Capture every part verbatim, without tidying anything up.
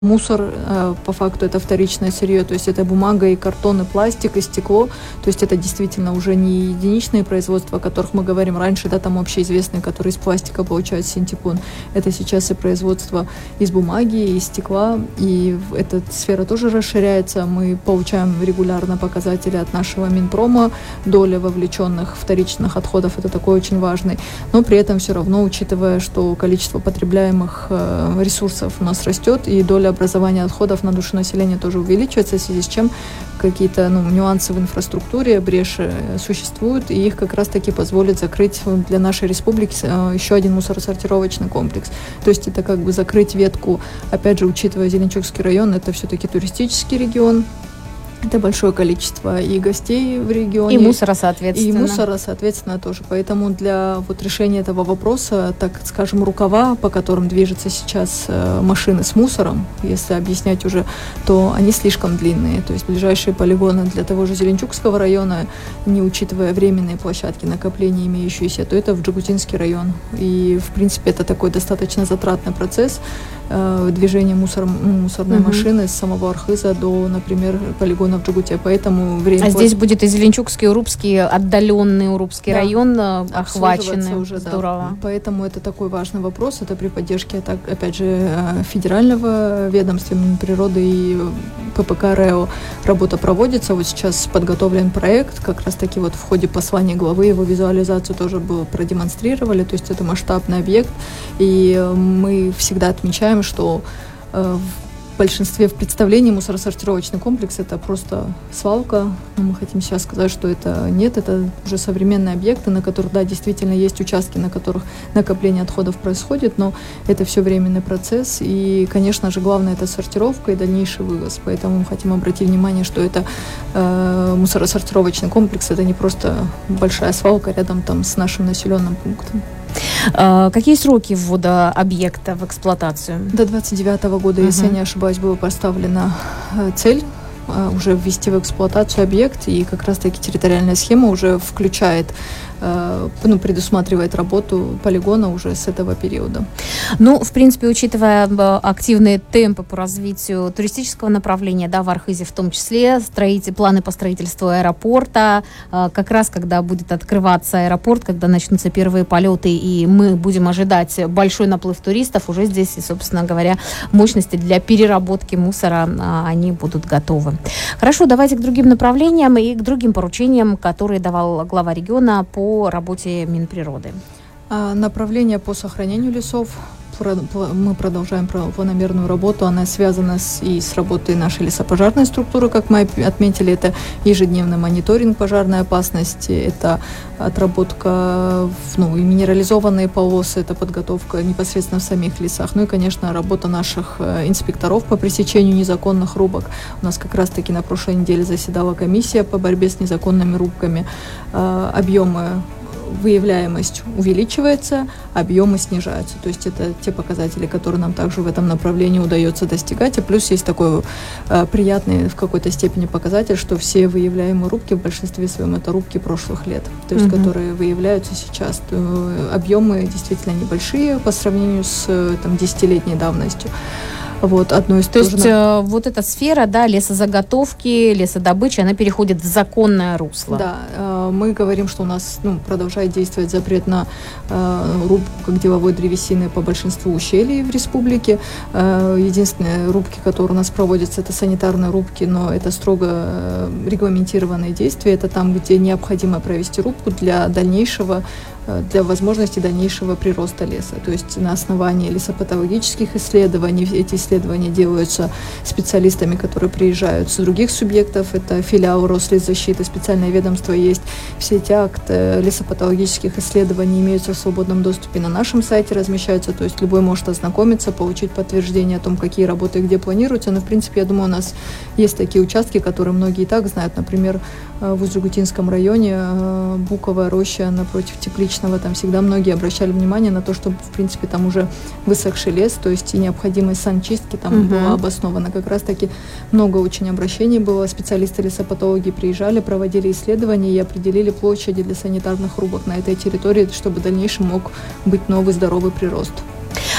Мусор, по факту, это вторичное сырье, то есть это бумага, и картон, и пластик, и стекло, то есть это действительно уже не единичные производства, о которых мы говорим раньше, да, там общеизвестные, которые из пластика получают синтепон, это сейчас и производство из бумаги, из стекла, и эта сфера тоже расширяется, мы получаем регулярно показатели от нашего Минпрома, доля вовлеченных вторичных отходов, это такой очень важный, но при этом все равно, учитывая, что количество потребляемых ресурсов у нас растет, и доля образования отходов на душу населения тоже увеличивается, в связи с чем какие-то ну, нюансы в инфраструктуре, бреши существуют, и их как раз-таки позволит закрыть для нашей республики еще один мусоросортировочный комплекс. То есть это как бы закрыть ветку, опять же, учитывая Зеленчукский район, это все-таки туристический регион, это большое количество и гостей в регионе. И мусора, соответственно. И мусора, соответственно, тоже. Поэтому для вот решения этого вопроса, так скажем, рукава, по которым движутся сейчас машины с мусором, если объяснять уже, то они слишком длинные. То есть ближайшие полигоны для того же Зеленчукского района, не учитывая временные площадки накопления имеющиеся, то это в Джугутинский район. И, в принципе, это такой достаточно затратный процесс движения мусор, мусорной угу. машины с самого Архыза до, например, полигона в Джугуте. Поэтому время... А здесь будет и Зеленчукский, Урупский, отдаленный Урупский да. район охваченный. Уже, здорово. Да. Поэтому это такой важный вопрос. Это при поддержке, так, опять же, федерального ведомства Минприроды и ППК РЭО работа проводится. Вот сейчас подготовлен проект. Как раз-таки вот в ходе послания главы его визуализацию тоже было продемонстрировали. То есть это масштабный объект. И мы всегда отмечаем, что э, в большинстве в представлении мусоросортировочный комплекс это просто свалка. Но мы хотим сейчас сказать, что это нет, это уже современные объекты, на которых, да, действительно есть участки, на которых накопление отходов происходит, но это все временный процесс. И, конечно же, главное это сортировка и дальнейший вывоз. Поэтому мы хотим обратить внимание, что это э, мусоросортировочный комплекс, это не просто большая свалка рядом там с нашим населенным пунктом. Какие сроки ввода объекта в эксплуатацию? До двадцать девятого года, uh-huh. если я не ошибаюсь, была поставлена цель уже ввести в эксплуатацию объект, и как раз-таки территориальная схема уже включает, ну, предусматривает работу полигона уже с этого периода. Ну, в принципе, учитывая активные темпы по развитию туристического направления, да, в Архызе в том числе, строитель, планы по строительству аэропорта, как раз когда будет открываться аэропорт, когда начнутся первые полеты, и мы будем ожидать большой наплыв туристов, уже здесь, и, собственно говоря, мощности для переработки мусора, они будут готовы. Хорошо, давайте к другим направлениям и к другим поручениям, которые давал глава региона по работе Минприроды. Направление по сохранению лесов. Мы продолжаем планомерную работу. Она связана с, и с работой нашей лесопожарной структуры, как мы отметили. Это ежедневный мониторинг пожарной опасности, это отработка, ну, и минерализованные полосы, это подготовка непосредственно в самих лесах. Ну и, конечно, работа наших инспекторов по пресечению незаконных рубок. У нас как раз-таки на прошлой неделе заседала комиссия по борьбе с незаконными рубками. Объемы, выявляемость увеличивается, объемы снижаются. То есть это те показатели, которые нам также в этом направлении удается достигать. И плюс есть такой э, приятный в какой-то степени показатель, что все выявляемые рубки в большинстве своем это рубки прошлых лет, то есть mm-hmm. которые выявляются сейчас. То, объемы действительно небольшие по сравнению с там, десятилетней давностью. Вот, одно из То есть э, вот эта сфера, да, лесозаготовки, лесодобычи, она переходит в законное русло. Да, э, мы говорим, что у нас ну, продолжает действовать запрет на э, рубку как деловой древесины по большинству ущелий в республике. Э, единственные рубки, которые у нас проводятся, это санитарные рубки, но это строго э, регламентированные действия. Это там, где необходимо провести рубку для дальнейшего для возможности дальнейшего прироста леса. То есть на основании лесопатологических исследований, эти исследования делаются специалистами, которые приезжают с других субъектов, это филиал Рослесзащиты, специальное ведомство есть. Все эти акты лесопатологических исследований имеются в свободном доступе на нашем сайте, размещаются, то есть любой может ознакомиться, получить подтверждение о том, какие работы и где планируются. Но, в принципе, я думаю, у нас есть такие участки, которые многие и так знают. Например, в Усть-Джугутинском районе Буковая роща напротив Тепличного, там всегда многие обращали внимание на то, что, в принципе, там уже высохший лес, то есть и необходимость санчистки там uh-huh. была обоснована. Как раз-таки много очень обращений было, специалисты-лесопатологи приезжали, проводили исследования и определили площади для санитарных рубок на этой территории, чтобы в дальнейшем мог быть новый здоровый прирост.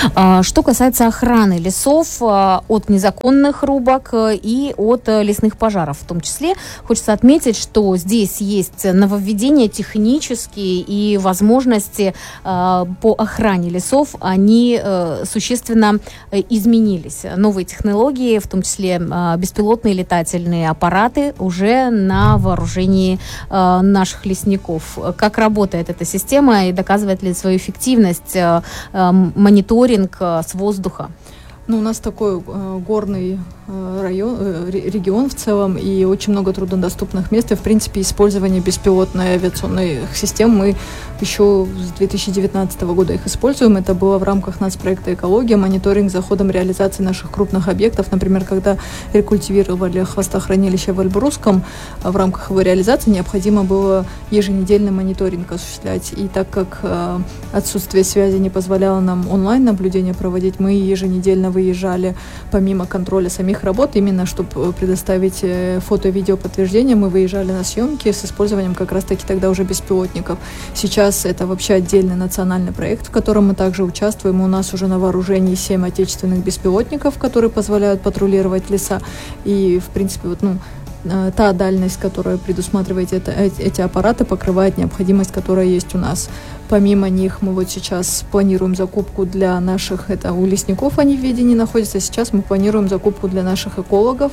Что касается охраны лесов от незаконных рубок и от лесных пожаров в том числе, хочется отметить, что здесь есть нововведения технические и возможности по охране лесов, они существенно изменились. Новые технологии, в том числе беспилотные летательные аппараты, уже на вооружении наших лесников. Как работает эта система и доказывает ли свою эффективность мониторинг с воздуха? Ну, у нас такой э, горный э, район, э, регион в целом, и очень много труднодоступных мест, и, в принципе, использование беспилотной авиационной систем мы еще с две тысячи девятнадцатого года их используем. Это было в рамках нацпроекта «Экология», мониторинг за ходом реализации наших крупных объектов. Например, когда рекультивировали хвостохранилище в Эльбрусском, в рамках его реализации необходимо было еженедельный мониторинг осуществлять. И так как э, отсутствие связи не позволяло нам онлайн-наблюдение проводить, мы еженедельно выезжали, помимо контроля самих работ, именно чтобы предоставить фото- и видео подтверждение, мы выезжали на съемки с использованием как раз-таки тогда уже беспилотников. Сейчас это вообще отдельный национальный проект, в котором мы также участвуем. У нас уже на вооружении семь отечественных беспилотников, которые позволяют патрулировать леса. И, в принципе, вот, ну, та дальность, которая предусматривает это, эти аппараты, покрывает необходимость, которая есть у нас. Помимо них мы вот сейчас планируем закупку для наших, это у лесников они в ведении находятся, сейчас мы планируем закупку для наших экологов.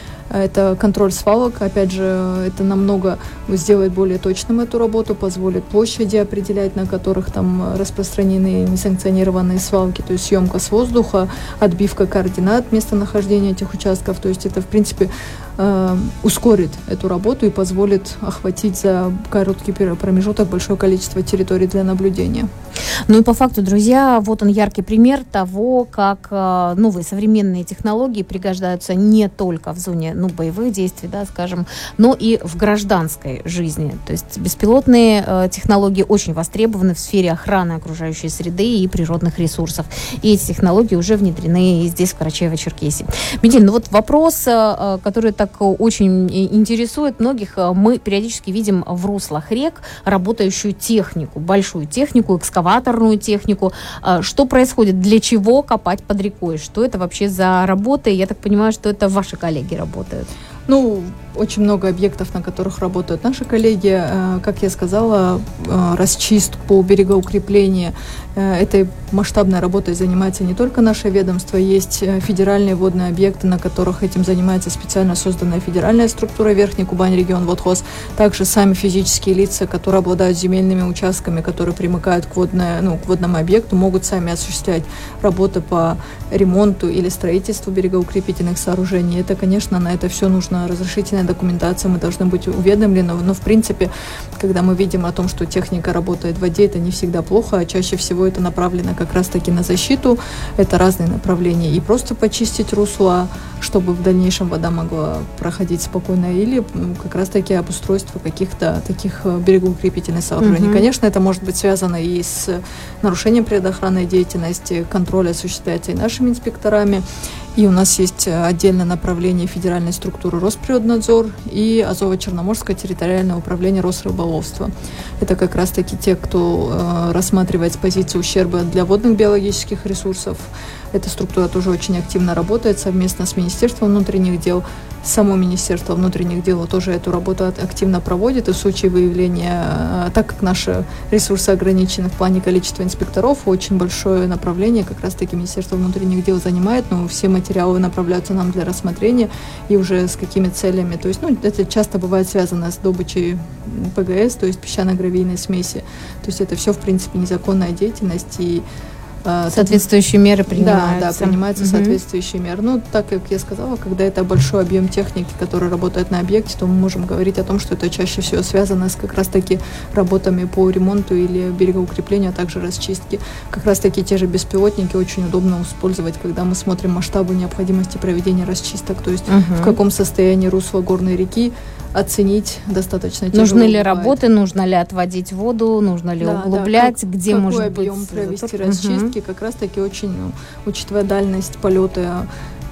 Это контроль свалок, опять же, это намного сделает более точным эту работу, позволит площади определять, на которых там распространены несанкционированные свалки, то есть съемка с воздуха, отбивка координат местонахождения этих участков, то есть это, в принципе, э, ускорит эту работу и позволит охватить за короткий промежуток большое количество территорий для наблюдения. Ну и по факту, друзья, вот он яркий пример того, как э, новые современные технологии пригождаются не только в зоне ну, боевых действий, да, скажем, но и в гражданской жизни. То есть беспилотные э, технологии очень востребованы в сфере охраны окружающей среды и природных ресурсов. И эти технологии уже внедрены и здесь, в Карачаево-Черкесии. Медель, ну вот вопрос, э, который так очень интересует многих. Мы периодически видим в руслах рек работающую технику, большую технику, экскаваторную технику. Э, что происходит? Для чего копать под рекой? Что это вообще за работа? Я так понимаю, что это ваши коллеги работают. Ну, очень много объектов, на которых работают наши коллеги. Как я сказала, расчистку, берегоукрепление этой масштабной работой занимается не только наше ведомство, есть федеральные водные объекты, на которых этим занимается специально созданная федеральная структура Верхний Кубань регион Водхоз, также сами физические лица, которые обладают земельными участками, которые примыкают к, водной, ну, к водному объекту, могут сами осуществлять работы по ремонту или строительству берегоукрепительных сооружений. Это, конечно, на это все нужно разрешительная документация, мы должны быть уведомлены, но, в принципе, когда мы видим о том, что техника работает в воде, это не всегда плохо, а чаще всего это направлено как раз-таки на защиту, это разные направления, и просто почистить русло, чтобы в дальнейшем вода могла проходить спокойно, или как раз-таки обустройство каких-то таких берегоукрепительных сооружений. Mm-hmm. Конечно, это может быть связано и с нарушением природоохранной деятельности, контроль осуществляется и нашими инспекторами, и у нас есть отдельное направление федеральной структуры Росприроднадзор и Азово-Черноморское территориальное управление Росрыболовства. Это как раз-таки те, кто э, рассматривает с позиции ущерба для водных биологических ресурсов. Эта структура тоже очень активно работает совместно с Министерством внутренних дел. Само Министерство внутренних дел тоже эту работу активно проводит. И в случае выявления, так как наши ресурсы ограничены в плане количества инспекторов, очень большое направление как раз-таки Министерство внутренних дел занимает, но все материалы направляются нам для рассмотрения и уже с какими целями. То есть, ну, это часто бывает связано с добычей ПГС, то есть песчано-гравийной смеси. То есть это все, в принципе, незаконная деятельность, и соответствующие меры принимаются. Да, да, принимаются угу. соответствующие меры. Ну, так как я сказала, когда это большой объем техники, который работает на объекте, то мы можем говорить о том, что это чаще всего связано с как раз-таки работами по ремонту или берегоукреплению, а также расчистке. Как раз-таки те же беспилотники очень удобно использовать, когда мы смотрим масштабы необходимости проведения расчисток, то есть угу. в каком состоянии русло горной реки, оценить достаточно тяжело. Нужны ли бывает. работы, нужно ли отводить воду, нужно ли да, углублять, да, как, где какой может объем быть провести угу. расчистки, как раз таки очень, ну, учитывая дальность полета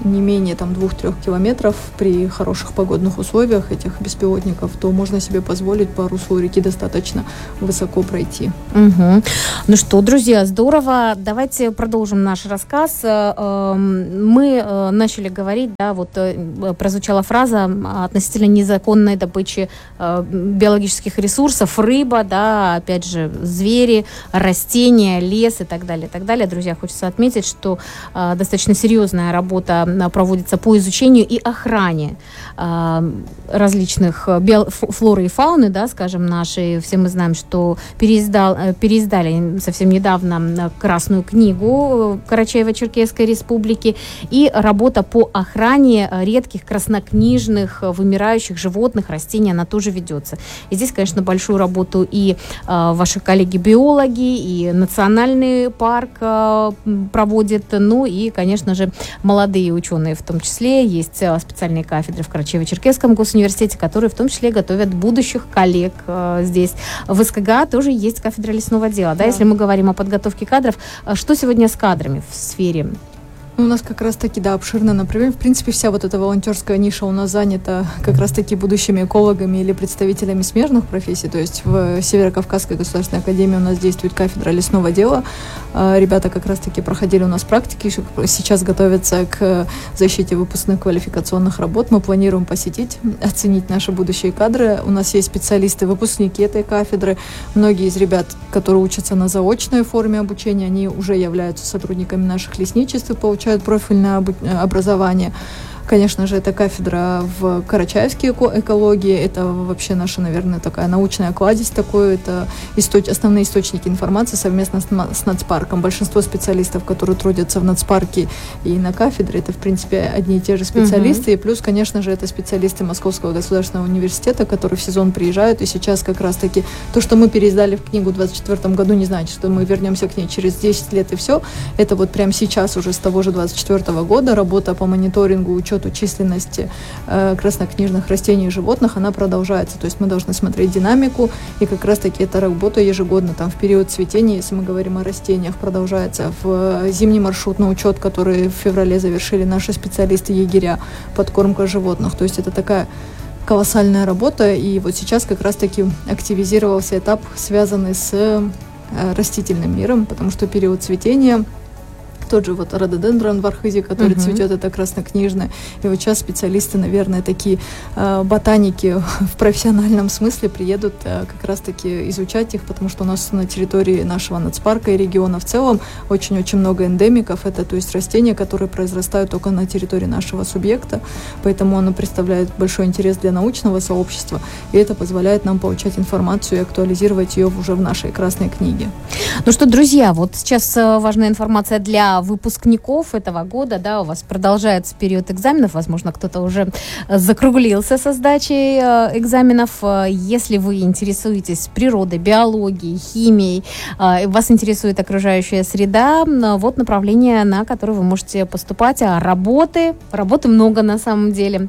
не менее там двух-трех километров при хороших погодных условиях этих беспилотников, то можно себе позволить по руслу реки достаточно высоко пройти. Угу. Ну что, друзья, здорово. Давайте продолжим наш рассказ. Мы начали говорить, да, вот прозвучала фраза относительно незаконной добычи биологических ресурсов, рыба, да, опять же, звери, растения, лес и так далее, и так далее. Друзья, хочется отметить, что достаточно серьезная работа проводится по изучению и охране различных био- флоры и фауны, да, скажем, нашей. Все мы знаем, что переиздал, переиздали совсем недавно Красную книгу Карачаево-Черкесской Республики, и работа по охране редких краснокнижных вымирающих животных, растений, она тоже ведется. И здесь, конечно, большую работу и э, ваши коллеги-биологи, и национальный парк э, проводит, ну и, конечно же, молодые ученые в том числе. Есть специальные кафедры в Карачаево-Черкесском госуниверситете, которые в том числе готовят будущих коллег э, здесь. В СКГ тоже есть кафедра лесного дела. Да? Да. Если мы говорим о подготовке кадров, что сегодня с кадрами в сфере? У нас как раз-таки, да, обширно направление. В принципе, вся вот эта волонтерская ниша у нас занята как раз-таки будущими экологами или представителями смежных профессий. То есть в Северо-Кавказской государственной академии у нас действует кафедра лесного дела. Ребята как раз-таки проходили у нас практики, сейчас готовятся к защите выпускных квалификационных работ. Мы планируем посетить, оценить наши будущие кадры. У нас есть специалисты, выпускники этой кафедры. Многие из ребят, которые учатся на заочной форме обучения, они уже являются сотрудниками наших лесничеств и получают профильное образование. Конечно же, это кафедра в карачаевской экологии, это вообще наша, наверное, такая научная кладезь такой, это источ... основные источники информации совместно с, с нацпарком. Большинство специалистов, которые трудятся в нацпарке и на кафедре, это, в принципе, одни и те же специалисты, uh-huh. и плюс, конечно же, это специалисты Московского государственного университета, которые в сезон приезжают, и сейчас как раз-таки то, что мы переиздали в книгу в двадцать четвёртом году, не значит, что мы вернемся к ней через десять лет и все. Это вот прямо сейчас уже с того же двадцать четвёртого года работа по мониторингу, учету численности э, краснокнижных растений и животных, она продолжается. То есть мы должны смотреть динамику, и как раз-таки эта работа ежегодно, там, в период цветения, если мы говорим о растениях, продолжается. В зимний маршрутный учет, который в феврале завершили наши специалисты-егеря, подкормка животных. То есть это такая колоссальная работа, и вот сейчас как раз-таки активизировался этап, связанный с э, растительным миром, потому что период цветения, тот же вот рододендрон в Архизе, который uh-huh. цветет, это краснокнижное. И вот сейчас специалисты, наверное, такие э, ботаники в профессиональном смысле приедут э, как раз-таки изучать их, потому что у нас на территории нашего нацпарка и региона в целом очень-очень много эндемиков. Это, то есть, растения, которые произрастают только на территории нашего субъекта, поэтому оно представляет большой интерес для научного сообщества, и это позволяет нам получать информацию и актуализировать ее уже в нашей Красной книге. Ну что, друзья, вот сейчас важная информация для выпускников этого года, да, у вас продолжается период экзаменов, возможно, кто-то уже закруглился со сдачей экзаменов. Если вы интересуетесь природой, биологией, химией, вас интересует окружающая среда, вот направление, на которое вы можете поступать. А работы, работы много на самом деле.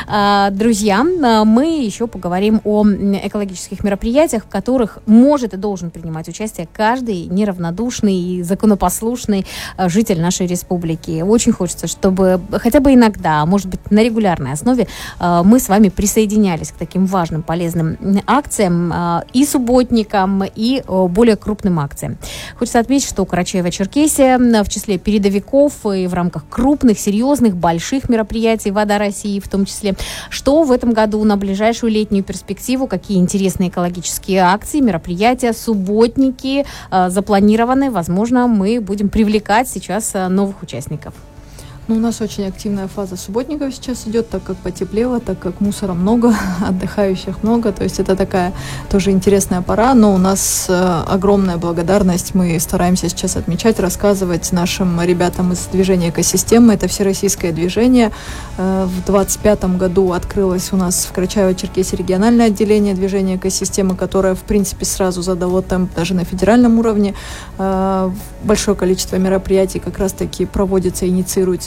Друзья, мы еще поговорим о экологических мероприятиях, в которых может и должен принимать участие каждый неравнодушный и законопослушный житель нашей республики. Очень хочется, чтобы хотя бы иногда, может быть, на регулярной основе мы с вами присоединялись к таким важным, полезным акциям и субботникам, и более крупным акциям. Хочется отметить, что Карачаево-Черкесия в числе передовиков и в рамках крупных, серьезных, больших мероприятий «Вода России» в том числе. Что в этом году на ближайшую летнюю перспективу, какие интересные экологические акции, мероприятия, субботники запланированы. Возможно, мы будем привлекать сейчас новых участников. Ну, у нас очень активная фаза субботников сейчас идет, так как потеплело, так как мусора много, отдыхающих много, то есть это такая тоже интересная пора, но у нас э, огромная благодарность, мы стараемся сейчас отмечать, рассказывать нашим ребятам из движения «Экосистемы», это всероссийское движение, э, в двадцать пятом году открылось у нас в Карачаево-Черкесии региональное отделение движения «Экосистемы», которое, в принципе, сразу задало темп даже на федеральном уровне, э, большое количество мероприятий как раз-таки проводится, инициируется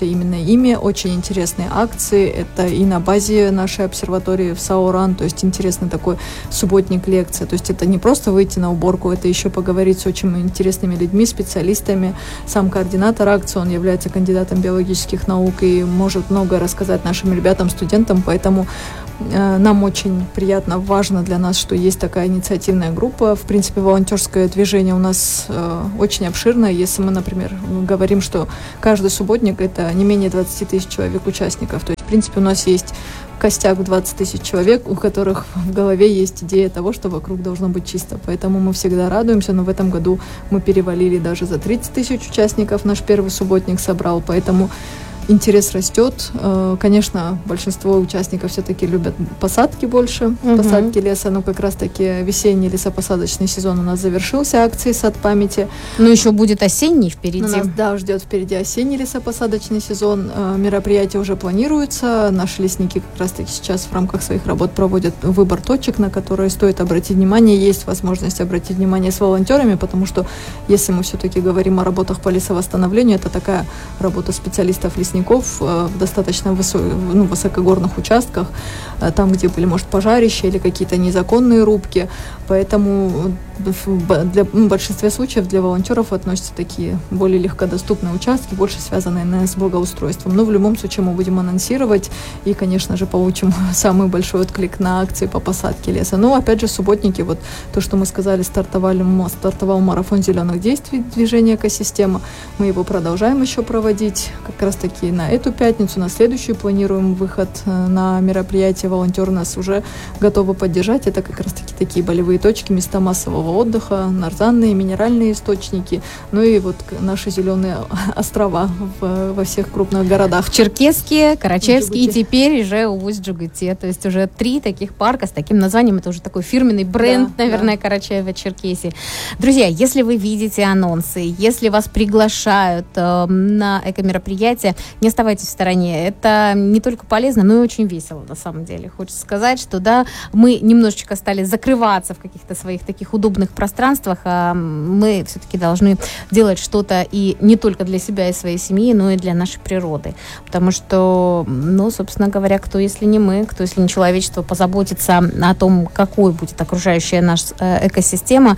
занимаемся именно ими. Очень интересные акции. Это и на базе нашей обсерватории в САО-РАН, то есть интересный такой субботник лекции. То есть это не просто выйти на уборку, это еще поговорить с очень интересными людьми, специалистами. Сам координатор акции, он является кандидатом биологических наук и может многое рассказать нашим ребятам, студентам, поэтому э, нам очень приятно, важно для нас, что есть такая инициативная группа. В принципе, волонтерское движение у нас э, очень обширное. Если мы, например, говорим, что каждый субботник это не менее двадцать тысяч человек участников, то есть, в принципе, у нас есть костяк в двадцать тысяч человек, у которых в голове есть идея того, что вокруг должно быть чисто. Поэтому мы всегда радуемся, но в этом году мы перевалили даже за тридцать тысяч участников, наш первый субботник собрал, поэтому интерес растет. Конечно, большинство участников все-таки любят посадки больше, угу. посадки леса. Но как раз-таки весенний лесопосадочный сезон у нас завершился, акции «Сад памяти». Но еще будет осенний впереди. У нас, да, ждет впереди осенний лесопосадочный сезон. Мероприятия уже планируются. Наши лесники как раз-таки сейчас в рамках своих работ проводят выбор точек, на которые стоит обратить внимание. Есть возможность обратить внимание с волонтерами, потому что если мы все-таки говорим о работах по лесовосстановлению, это такая работа специалистов-лесников в достаточно высо- ну, высокогорных участках, там, где были, может, пожарища или какие-то незаконные рубки. Поэтому для, в большинстве случаев для волонтеров относятся такие более легкодоступные участки, больше связанные, наверное, с благоустройством. Но в любом случае мы будем анонсировать и, конечно же, получим самый большой отклик на акции по посадке леса. Но, опять же, субботники, вот то, что мы сказали, стартовали, стартовал марафон зеленых действий движения «Экосистема». Мы его продолжаем еще проводить. Как раз-таки на эту пятницу, на следующую планируем выход на мероприятие. Волонтеры нас уже готовы поддержать. Это как раз-таки такие болевые точки, места массового отдыха, нарзанные, минеральные источники, ну и вот наши зеленые острова в, во всех крупных городах. В Черкесске, Карачаевске и теперь уже Усть-Джугуте. То есть уже три таких парка с таким названием. Это уже такой фирменный бренд, да, наверное, да. Карачаево-Черкесии. Друзья, если вы видите анонсы, если вас приглашают э, на эко-мероприятие, не оставайтесь в стороне. Это не только полезно, но и очень весело, на самом деле. Хочется сказать, что да, мы немножечко стали закрываться в каких-то своих таких удобных пространствах, а мы все-таки должны делать что-то и не только для себя и своей семьи, но и для нашей природы. Потому что, ну, собственно говоря, кто, если не мы, кто, если не человечество, позаботится о том, какой будет окружающая наша экосистема,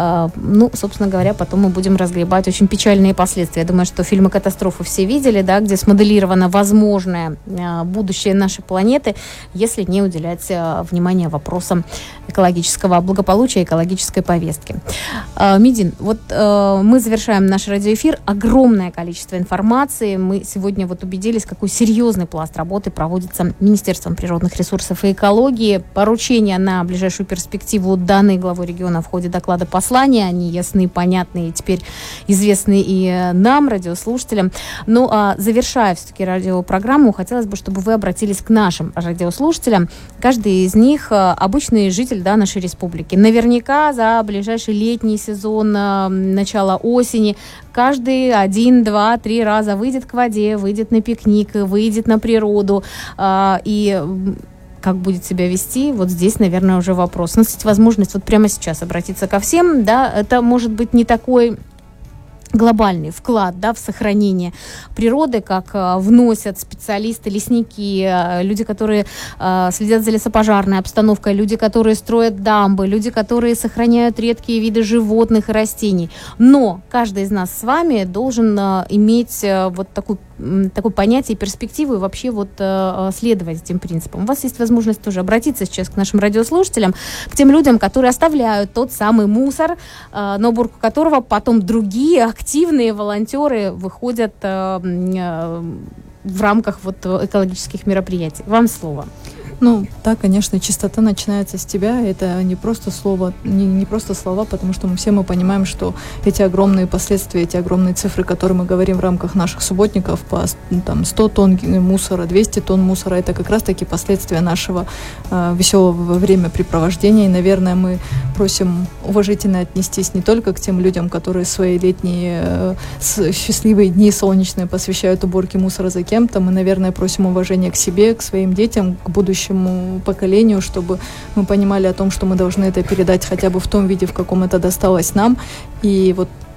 ну, собственно говоря, потом мы будем разгребать очень печальные последствия. Я думаю, что фильмы «Катастрофы» все видели, да, где смоделировано возможное будущее нашей планеты, если не уделять внимание вопросам экологического благополучия, экологической повестки. Медин, вот мы завершаем наш радиоэфир. Огромное количество информации. Мы сегодня вот убедились, какой серьезный пласт работы проводится Министерством природных ресурсов и экологии. Поручения на ближайшую перспективу даны главой региона в ходе доклада послания. Они ясны, понятны и теперь известны и нам, радиослушателям. Ну, а завершая все-таки радиопрограмму, хотелось бы, чтобы вы обратились к нашим радиослушателям. Каждый из них обычный житель, да, нашей республики. Наверняка за ближайший летний сезон, начало осени, каждый один, два, три раза выйдет к воде, выйдет на пикник, выйдет на природу и как будет себя вести, вот здесь, наверное, уже вопрос. У нас есть возможность вот прямо сейчас обратиться ко всем, да, это может быть не такой глобальный вклад, да, в сохранение природы, как э, вносят специалисты, лесники, э, люди, которые э, следят за лесопожарной обстановкой, люди, которые строят дамбы, люди, которые сохраняют редкие виды животных и растений. Но каждый из нас с вами должен э, иметь э, вот такую такое понятие, перспективу и вообще вот э, следовать этим принципам. У вас есть возможность тоже обратиться сейчас к нашим радиослушателям, к тем людям, которые оставляют тот самый мусор, э, на уборку которого потом другие активные волонтеры выходят э, э, в рамках вот экологических мероприятий. Вам слово. Ну, да, конечно, чистота начинается с тебя. Это не просто слово, не, не просто слова, потому что мы все мы понимаем, что эти огромные последствия, эти огромные цифры, которые мы говорим в рамках наших субботников, по там, сто тонн мусора, двести тонн мусора, это как раз-таки последствия нашего э, веселого времяпрепровождения. И, наверное, мы просим уважительно отнестись не только к тем людям, которые свои летние э, счастливые дни солнечные посвящают уборке мусора за кем-то. Мы, наверное, просим уважения к себе, к своим детям, к будущему поколению, чтобы мы понимали о том, что мы должны это передать хотя бы в том виде, в каком это досталось нам. И вот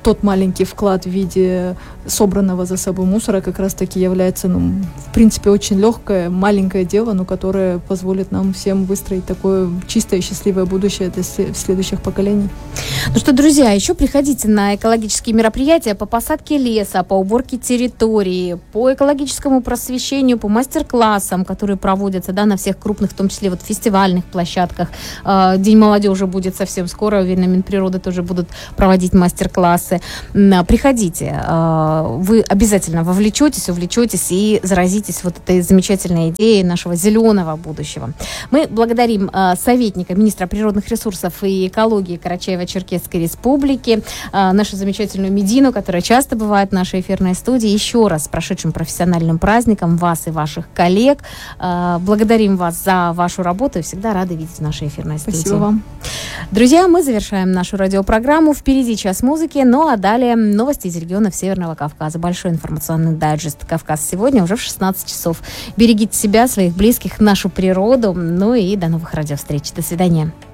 тот маленький вклад в виде собранного за собой мусора как раз-таки является, ну, в принципе, очень легкое, маленькое дело, но которое позволит нам всем выстроить такое чистое и счастливое будущее для следующих поколений. Ну что, друзья, еще приходите на экологические мероприятия по посадке леса, по уборке территории, по экологическому просвещению, по мастер-классам, которые проводятся, да, на всех крупных, в том числе вот фестивальных площадках. День молодежи будет совсем скоро, уверена, Минприроды тоже будут проводить мастер-классы. Приходите, вы обязательно вовлечетесь, увлечетесь и заразитесь вот этой замечательной идеей нашего зеленого будущего. Мы благодарим советника министра природных ресурсов и экологии Карачаево-Черкесской Республики, нашу замечательную Медину, которая часто бывает в нашей эфирной студии. Еще раз с прошедшим профессиональным праздником вас и ваших коллег. Благодарим вас за вашу работу и всегда рады видеть в нашей эфирной студии. Спасибо вам. Друзья, мы завершаем нашу радиопрограмму. Впереди час музыки, ну а далее новости из регионов Северного Кавказа. Большой информационный дайджест «Кавказ сегодня» уже в шестнадцать часов. Берегите себя, своих близких, нашу природу. Ну и до новых радиовстреч. До свидания.